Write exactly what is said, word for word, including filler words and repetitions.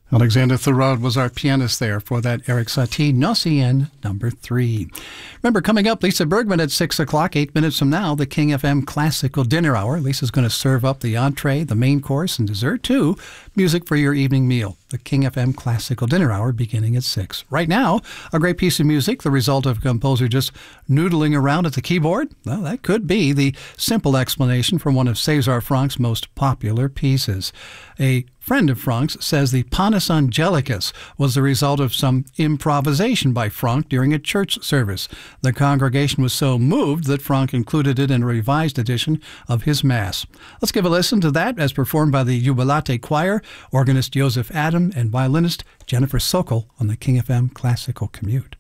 Alexander Thurard was our pianist there for that Erik Satie Nocien number three. Remember, coming up, Lisa Bergman at six o'clock, eight minutes from now, the King F M Classical Dinner Hour. Lisa's going to serve up the entree, the main course, and dessert, too. Music for your evening meal. The King F M Classical Dinner Hour beginning at six. Right now, a great piece of music, the result of a composer just noodling around at the keyboard? Well, that could be the simple explanation for one of César Franck's most popular pieces. A friend of Franck's says the Panis Angelicus was the result of some improvisation by Franck during a church service. The congregation was so moved that Franck included it in a revised edition of his Mass. Let's give a listen to that as performed by the Jubilate Choir, organist Joseph Adam, and violinist Jennifer Sokol on the King F M Classical Commute.